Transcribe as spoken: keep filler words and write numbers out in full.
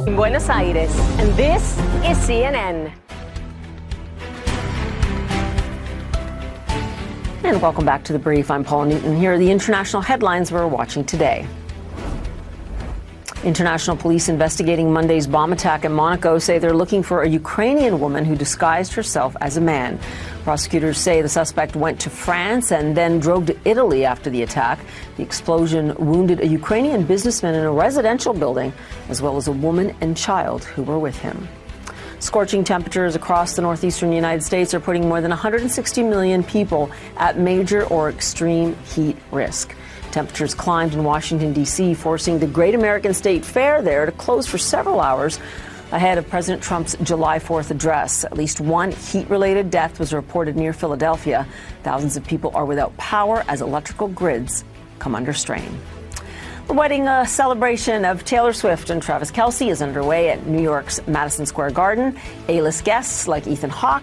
Buenos Aires, and this is C N N. And welcome back to The Brief. I'm Paula Newton. Here are the international headlines we're watching today. International police investigating Monday's bomb attack in Monaco say they're looking for a Ukrainian woman who disguised herself as a man. Prosecutors say the suspect went to France and then drove to Italy after the attack. The explosion wounded a Ukrainian businessman in a residential building, as well as a woman and child who were with him. Scorching temperatures across the northeastern United States are putting more than one hundred sixty million people at major or extreme heat risk. Temperatures climbed in Washington, D C, forcing the Great American State Fair there to close for several hours ahead of President Trump's July fourth address. At least one heat-related death was reported near Philadelphia. Thousands of people are without power as electrical grids come under strain. The wedding uh, celebration of Taylor Swift and Travis Kelce is underway at New York's Madison Square Garden. A-list guests like Ethan Hawke